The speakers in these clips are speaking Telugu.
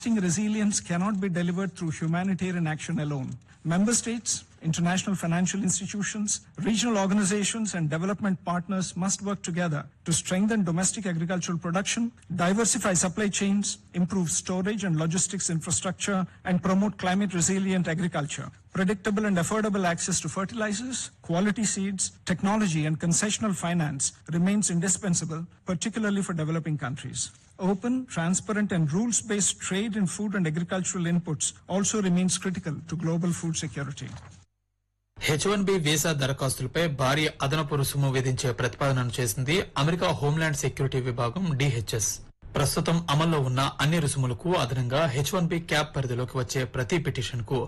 Resilience cannot be delivered through humanitarian action alone. Member states, international financial institutions, regional organizations, and development partners must work together to strengthen domestic agricultural production, diversify supply chains, improve storage and logistics infrastructure, and promote climate resilient agriculture. Predictable and affordable access to fertilizers, quality seeds, technology, and concessional finance remains indispensable, particularly for developing countries. Open, transparent, and rules-based trade in food and agricultural inputs also remains critical to global food security. H1B visa దరఖాస్తులపై భారీ అదనపు రుసుము విధించే ప్రతిపాదనను చేసింది అమెరికా హోంల్యాండ్ సెక్యూరిటీ విభాగం DHS. ప్రస్తుతం అమల్లో ఉన్న అన్ని రుసుములకు అదనంగా H1B క్యాప్ పరిధిలోకి వచ్చే ప్రతి పిటిషన్ కు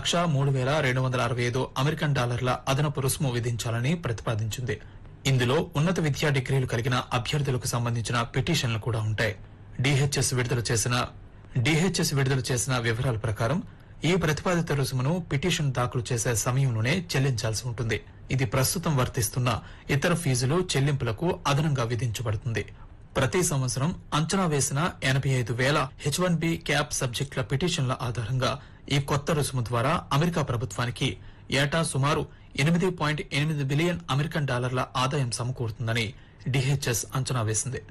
$1,0265 అమెరికన్ డాలర్ల అదనపు రుసుము విధించాలని ప్రతిపాదించింది. ఇందులో ఉన్నత విద్యా డిగ్రీలు కలిగిన అభ్యర్థులకు సంబంధించిన పిటిషన్లు కూడా ఉంటాయి. DHS విడుదల చేసిన వివరాల ప్రకారం ఈ ప్రతిపాదిత రుసుమును పిటిషన్ దాఖలు చేసే సమయంలోనే చెల్లించాల్సి ఉంటుంది. ఇది ప్రస్తుతం వర్తిస్తున్న ఇతర ఫీజులు చెల్లింపులకు అదనంగా విధించబడుతుంది. ప్రతి సంవత్సరం అంచనా వేసిన 85,000 H1B క్యాప్ సబ్జెక్టుల పిటిషన్ల ఆధారంగా ఈ కొత్త రుసుము ద్వారా అమెరికా ప్రభుత్వానికి ఏటా సుమారు 8.8 బిలియన్ అమెరికన్ డాలర్ల ఆదాయం సమకూరుతుందని DHS అంచనా వేసింది.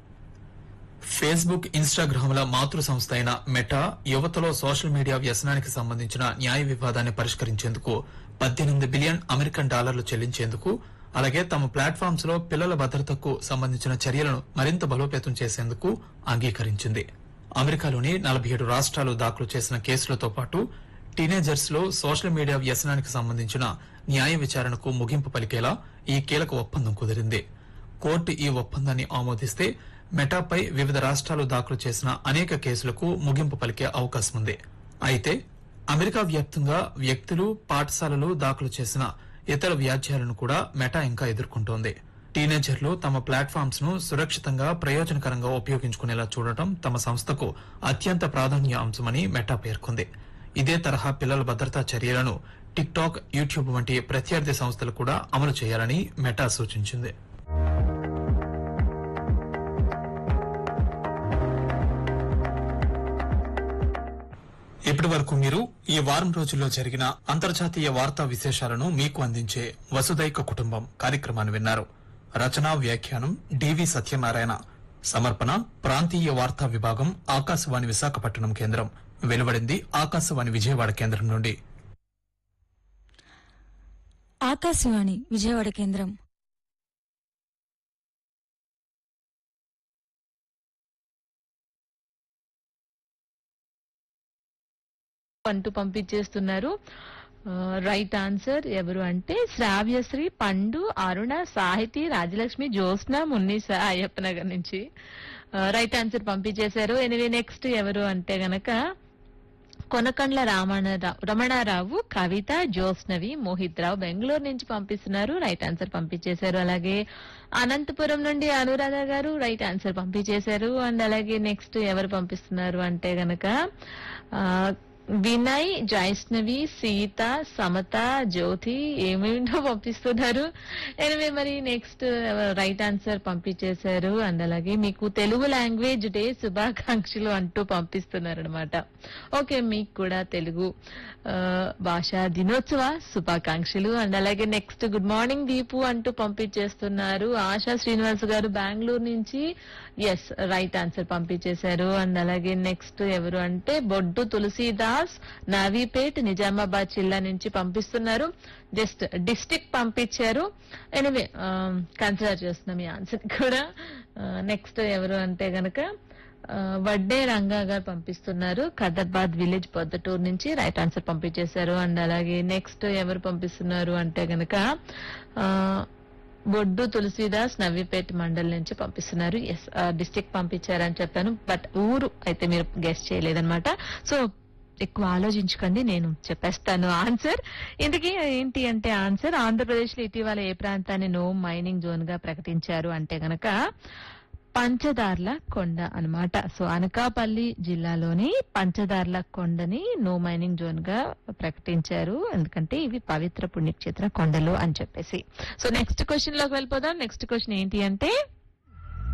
ఫేస్బుక్, ఇన్స్టాగ్రామ్ల మాతృ సంస్థ అయిన మెటా యువతలో సోషల్ మీడియా వ్యసనానికి సంబంధించిన న్యాయ వివాదాన్ని పరిష్కరించేందుకు 18 బిలియన్ అమెరికన్ డాలర్లు చెల్లించేందుకు, అలాగే తమ ప్లాట్ఫామ్స్ లో పిల్లల భద్రతకు సంబంధించిన చర్యలను మరింత బలోపేతం చేసేందుకు అంగీకరించింది. అమెరికాలోని 47 రాష్ట్రాలు దాఖలు చేసిన కేసులతో పాటు టీనేజర్స్ లో సోషల్ మీడియా వ్యసనానికి సంబంధించిన న్యాయ విచారణకు ముగింపు పలికేలా ఈ కీలక ఒప్పందం కుదిరింది. కోర్టు ఈ ఒప్పందాన్ని ఆమోదిస్తే మెటాపై వివిధ రాష్ట్రాలు దాఖలు చేసిన అనేక కేసులకు ముగింపు పలికే అవకాశం ఉంది. అయితే అమెరికా వ్యాప్తంగా వ్యక్తులు, పాఠశాలలు దాఖలు చేసిన ఇతర వ్యాజ్యాలను కూడా మెటా ఇంకా ఎదుర్కొంటోంది. టీనేజర్లు తమ ప్లాట్ఫామ్స్ ను సురక్షితంగా, ప్రయోజనకరంగా ఉపయోగించుకునేలా చూడటం తమ సంస్థకు అత్యంత ప్రాధాన్య అంశమని మెటా పేర్కొంది. ఇదే తరహా పిల్లల భద్రతా చర్యలను టిక్టాక్, యూట్యూబ్ వంటి ప్రత్యర్థి సంస్థలు కూడా అమలు చేయాలని మెటా సూచించింది. ఇప్పటి వరకు మీరు ఈ వారం రోజుల్లో జరిగిన అంతర్జాతీయ వార్తా విశేషాలను మీకు అందించే వసుదైక కుటుంబం కార్యక్రమాన్ని విన్నారు. రచనా వ్యాఖ్యానం డివి సత్యనారాయణ. సమర్పణ ప్రాంతీయ వార్తా విభాగం, ఆకాశవాణి విశాఖపట్నం కేంద్రం. వెలువడింది ఆకాశవాణి విజయవాడ కేంద్రం నుండి. ఆకాశవాణి విజయవాడ కేంద్రం. అంటూ పంపించేస్తున్నారు. రైట్ ఆన్సర్ ఎవరు అంటే శ్రావ్యశ్రీ, పండు, అరుణ, సాహితి, రాజలక్ష్మి, జ్యోత్స్న, మున్నీస అయ్యప్పనగర్ నుంచి రైట్ ఆన్సర్ పంపించేశారు. ఎనివే నెక్స్ట్ ఎవరు అంటే గనక కొనకండ్ల రమణారావు, కవిత, జ్యోత్స్నవి, మోహిత్ రావు బెంగళూరు నుంచి పంపిస్తున్నారు. రైట్ ఆన్సర్ పంపించేశారు. అలాగే అనంతపురం నుండి అనురాధ గారు రైట్ ఆన్సర్ పంపించేశారు. అండ్ అలాగే నెక్స్ట్ ఎవరు పంపిస్తున్నారు అంటే గనక వినయ్, జైష్ణవి, సీత, సమత, జ్యోతి ఏమేమిటో పంపిస్తున్నారు. ఎనివే మరి నెక్స్ట్ రైట్ ఆన్సర్ పంపించేశారు. అండ్ అలాగే మీకు తెలుగు లాంగ్వేజ్ డే శుభాకాంక్షలు అంటూ పంపిస్తున్నారు అనమాట. ఓకే, మీకు కూడా తెలుగు భాషా దినోత్సవ శుభాకాంక్షలు. అండ్ అలాగే నెక్స్ట్ గుడ్ మార్నింగ్ దీపు అంటూ పంపించేస్తున్నారు. ఆశా శ్రీనివాస్ గారు బెంగళూరు నుంచి ఎస్ రైట్ ఆన్సర్ పంపించేశారు. అండ్ అలాగే నెక్స్ట్ ఎవరు అంటే బొడ్డు తులసీదాస్, నావీపేట్, నిజామాబాద్ జిల్లా నుంచి పంపిస్తున్నారు. జస్ట్ డిస్ట్రిక్ట్ పంపించారు. ఎనివే కన్సిడర్ చేస్తున్నాం ఈ ఆన్సర్ కూడా. నెక్స్ట్ ఎవరు అంటే గనక వడ్డే రంగా గారు పంపిస్తున్నారు. ఖదర్బాద్ విలేజ్, పొద్దుటూరు నుంచి రైట్ ఆన్సర్ పంపించేశారు. అండ్ అలాగే నెక్స్ట్ ఎవరు పంపిస్తున్నారు అంటే గనక బొడ్డు తులసీదాస్, నవీపేట్ మండల్ నుంచి పంపిస్తున్నారు. ఎస్ డిస్ట్రిక్ట్ పంపించారని చెప్పాను, బట్ ఊరు అయితే మీరు గెస్ట్ చేయలేదన్నమాట. సో ఎక్కువ ఆలోచించకండి, నేను చెప్పేస్తాను ఆన్సర్. ఇందుకే ఏంటి అంటే ఆన్సర్ ఆంధ్రప్రదేశ్ లో ఇటీవల ఏ ప్రాంతాన్ని నో మైనింగ్ జోన్ గా ప్రకటించారు అంటే గనక పంచదార్ల కొండ అన్నమాట. సో అనకాపల్లి జిల్లాలోని పంచదార్ల కొండని నో మైనింగ్ జోన్ గా ప్రకటించారు, ఎందుకంటే ఇవి పవిత్ర పుణ్యక్షేత్ర కొండలు అని చెప్పేసి. సో నెక్స్ట్ క్వశ్చన్ లోకి వెళ్ళిపోదాం. నెక్స్ట్ క్వశ్చన్ ఏంటి అంటే